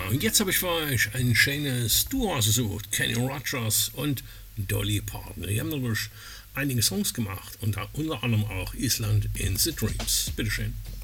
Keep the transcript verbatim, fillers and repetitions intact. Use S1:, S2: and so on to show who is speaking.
S1: und jetzt habe ich für euch ein schönes Duo ausgesucht. Kenny Rogers und Dolly Parton. Die haben natürlich einige Songs gemacht, unter, unter anderem auch Island in the Dreams. Bitteschön.